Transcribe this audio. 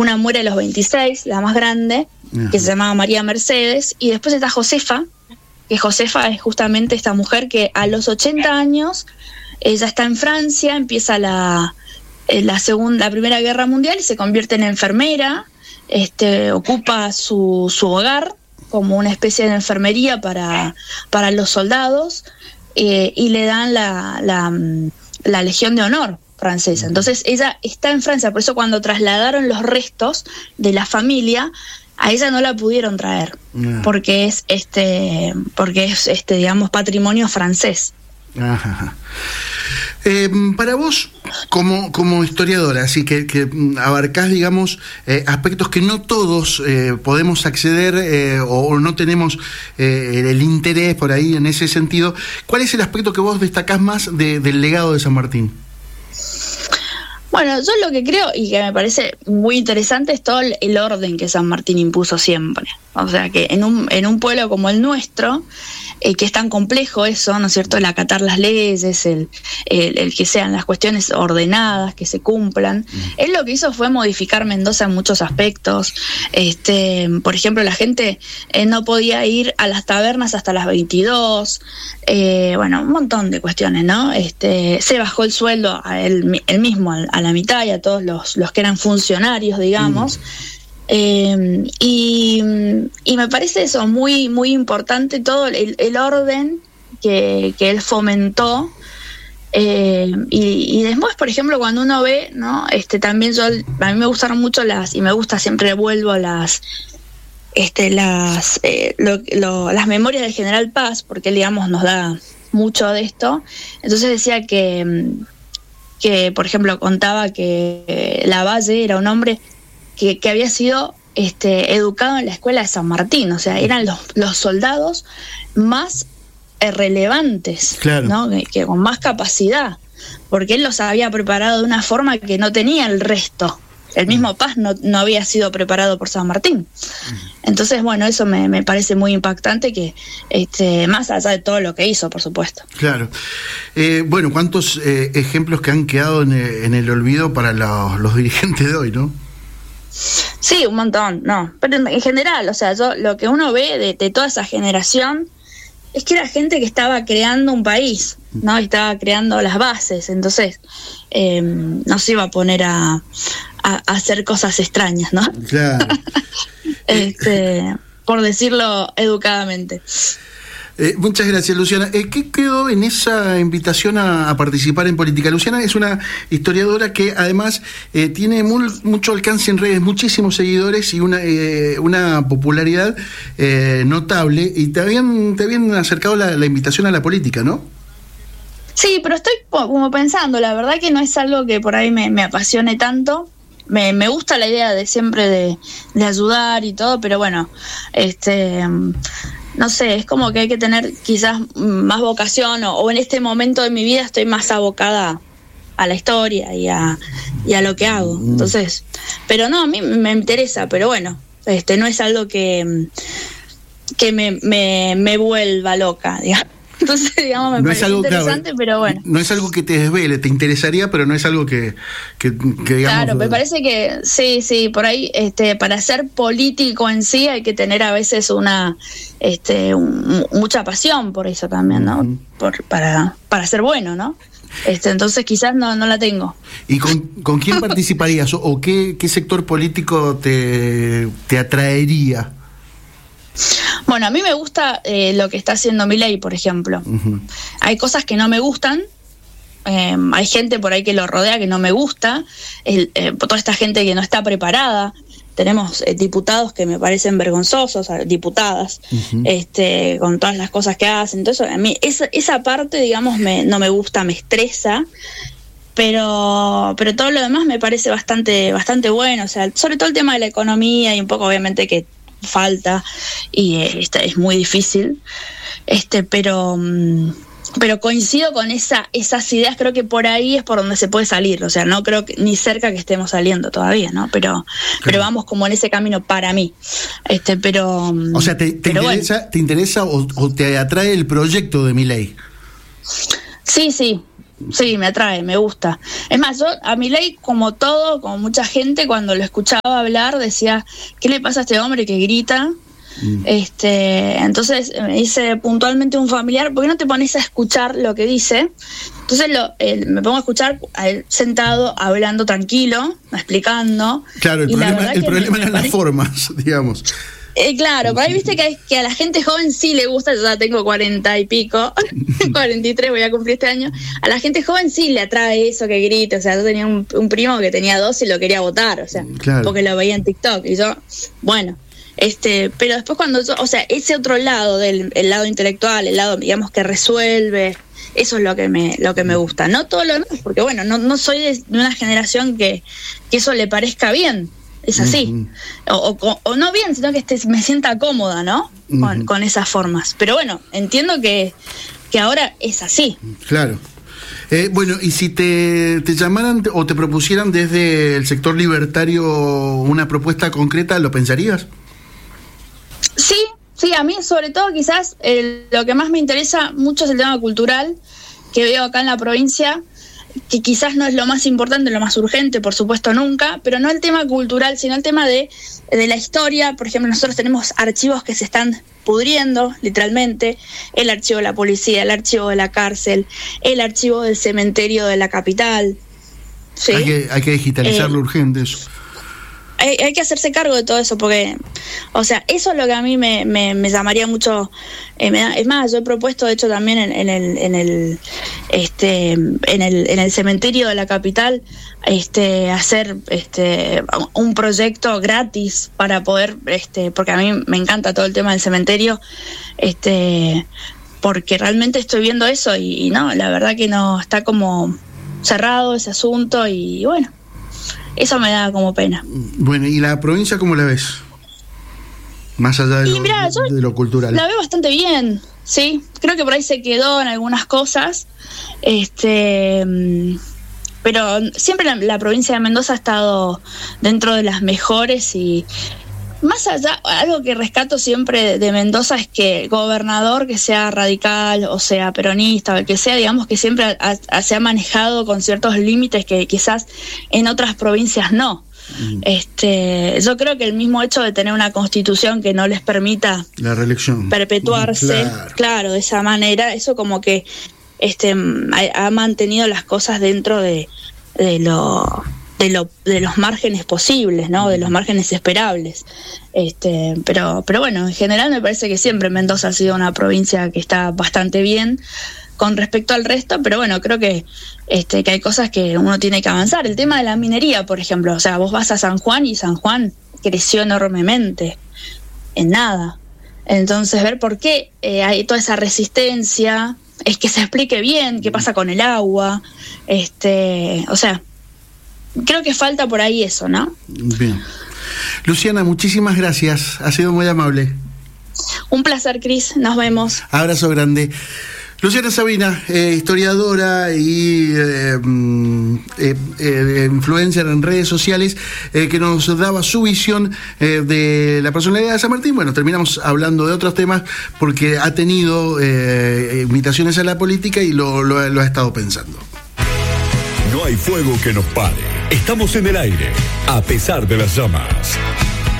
una muere a los 26, la más grande, que se llamaba María Mercedes, y después está Josefa, que Josefa es justamente esta mujer que a los 80 años ella está en Francia, empieza la Primera Guerra Mundial y se convierte en enfermera, ocupa su hogar como una especie de enfermería para los soldados, y le dan la Legión de Honor francesa. Entonces ella está en Francia, por eso cuando trasladaron los restos de la familia, a ella no la pudieron traer, porque es digamos, patrimonio francés. Ajá. Para vos, como historiadora, así que abarcás, digamos, aspectos que no todos podemos acceder o no tenemos el interés por ahí en ese sentido, ¿cuál es el aspecto que vos destacás más del legado de San Martín? Bueno, yo lo que creo y que me parece muy interesante es todo el orden que San Martín impuso siempre. O sea, que en un pueblo como el nuestro, que es tan complejo eso, ¿no es cierto?, el acatar las leyes, el que sean las cuestiones ordenadas, que se cumplan. Él lo que hizo fue modificar Mendoza en muchos aspectos. Por ejemplo, la gente no podía ir a las tabernas hasta las 22. Un montón de cuestiones, ¿no? Se bajó el sueldo a él mismo a la mitad y a todos los que eran funcionarios, digamos. Y me parece eso muy, muy importante, todo el orden que él fomentó. Y después, por ejemplo, cuando uno ve, ¿no? También a mí me gustaron mucho y me gusta, siempre vuelvo a las memorias del General Paz, porque él, digamos, nos da mucho de esto. Entonces decía que por ejemplo, contaba que Lavalle era un hombre que había sido educado en la escuela de San Martín, o sea, eran los soldados más relevantes, claro, ¿no? Que con más capacidad, porque él los había preparado de una forma que no tenía el resto. El mismo Paz no había sido preparado por San Martín. Entonces, bueno, eso me parece muy impactante, que más allá de todo lo que hizo, por supuesto. Claro. Cuántos ejemplos que han quedado en el olvido para los dirigentes de hoy, ¿no? Sí, un montón, no. Pero en general, o sea, lo que uno ve de toda esa generación es que era gente que estaba creando un país, ¿no? Y estaba creando las bases. Entonces, no se iba a poner a hacer cosas extrañas, ¿no? Claro. Por decirlo educadamente. Muchas gracias, Luciana. ¿Qué quedó en esa invitación a participar en política? Luciana es una historiadora que además tiene mucho alcance en redes, muchísimos seguidores y una popularidad notable, y te habían acercado la invitación a la política, ¿no? Sí, pero estoy como pensando, la verdad que no es algo que por ahí me apasione tanto. Me gusta la idea de siempre de ayudar y todo, pero bueno, no sé, es como que hay que tener quizás más vocación, o en este momento de mi vida estoy más abocada a la historia y a lo que hago. Entonces, pero no, a mí me interesa, pero bueno, no es algo que me vuelva loca, digamos. Entonces, digamos, me parece interesante, claro, pero bueno. No es algo que te desvele, te interesaría, pero no es algo que digamos... Claro, me parece que sí, por ahí, para ser político en sí hay que tener a veces mucha pasión por eso también, ¿no? Para ser bueno, ¿no? Entonces quizás no la tengo. ¿Y con quién participarías o qué sector político te atraería? Bueno, a mí me gusta lo que está haciendo Milei, por ejemplo. Hay cosas que no me gustan, hay gente por ahí que lo rodea que no me gusta, toda esta gente que no está preparada. Tenemos diputados que me parecen vergonzosos, diputadas, con todas las cosas que hacen. Entonces, a mí esa parte, digamos, no me gusta, me estresa. Pero todo lo demás me parece bastante bueno. O sea, sobre todo el tema de la economía y un poco, obviamente, que falta y es muy difícil, pero coincido con esas ideas. Creo que por ahí es por donde se puede salir, o sea, no creo que ni cerca que estemos saliendo todavía, ¿no? Pero vamos como en ese camino para mí, pero o sea, ¿te interesa o te atrae el proyecto de Milei? Sí, Sí, me atrae, me gusta. Es más, yo a Milei, como mucha gente, cuando lo escuchaba hablar, decía, ¿qué le pasa a este hombre que grita? Entonces me dice puntualmente un familiar, ¿por qué no te pones a escuchar lo que dice? Entonces me pongo a escuchar a él sentado, hablando tranquilo, explicando. Claro, el problema eran las formas, digamos. Claro, por ahí viste que a la gente joven sí le gusta, yo ya tengo 40 y pico, 43 voy a cumplir este año, a la gente joven sí le atrae eso que grite, o sea, yo tenía un primo que tenía 12 y lo quería votar, o sea, claro, porque lo veía en TikTok, y yo, bueno, pero después cuando yo, o sea, ese otro lado, el lado intelectual, el lado, digamos, que resuelve, eso es lo que me gusta, no todo lo demás, porque bueno, no soy de una generación que eso le parezca bien. Es así, o no bien, sino que me sienta cómoda, ¿no? Con esas formas. Pero bueno, entiendo que ahora es así. Claro. Bueno, y si te llamaran o te propusieran desde el sector libertario una propuesta concreta, ¿lo pensarías? Sí, a mí sobre todo quizás lo que más me interesa mucho es el tema cultural, que veo acá en la provincia, que quizás no es lo más importante, lo más urgente, por supuesto nunca, pero no el tema cultural, sino el tema de la historia. Por ejemplo, nosotros tenemos archivos que se están pudriendo, literalmente, el archivo de la policía, el archivo de la cárcel, el archivo del cementerio de la capital. ¿Sí? Hay que digitalizarlo urgente eso. Hay que hacerse cargo de todo eso, porque, o sea, eso es lo que a mí me llamaría mucho. Es más, yo he propuesto, de hecho, también en el cementerio de la capital, hacer un proyecto gratis para poder, porque a mí me encanta todo el tema del cementerio, porque realmente estoy viendo eso y no, la verdad que no, está como cerrado ese asunto y bueno. Eso me da como pena. Bueno, ¿y la provincia cómo la ves? Más allá de lo cultural. La veo bastante bien, sí. Creo que por ahí se quedó en algunas cosas. Pero siempre la provincia de Mendoza ha estado dentro de las mejores y más allá, algo que rescato siempre de Mendoza es que el gobernador, que sea radical o sea peronista o el que sea, digamos que siempre se ha manejado con ciertos límites que quizás en otras provincias no. Yo creo que el mismo hecho de tener una constitución que no les permita la reelección, perpetuarse, claro, de esa manera, eso como que ha mantenido las cosas dentro de los márgenes posibles, ¿no? De los márgenes esperables. Pero bueno, en general me parece que siempre Mendoza ha sido una provincia que está bastante bien con respecto al resto, pero bueno, creo que hay cosas que uno tiene que avanzar. El tema de la minería, por ejemplo, o sea, vos vas a San Juan y San Juan creció enormemente en nada. Entonces, ver por qué hay toda esa resistencia, es que se explique bien qué pasa con el agua, o sea, creo que falta por ahí eso, ¿no? Bien. Luciana, muchísimas gracias. Ha sido muy amable. Un placer, Cris. Nos vemos. Abrazo grande. Luciana Sabina, historiadora y influencer en redes sociales, que nos daba su visión de la personalidad de San Martín. Bueno, terminamos hablando de otros temas porque ha tenido invitaciones a la política y lo ha estado pensando. No hay fuego que nos pare. Estamos en el aire, a pesar de las llamas.